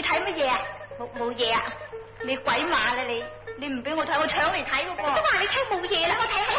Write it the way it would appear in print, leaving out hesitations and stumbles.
睇乜嘢啊？ 冇嘢啊！ 你鬼馬啦你唔俾我睇，我搶嚟睇嗰個。 都話你睇冇嘢啦，我睇下。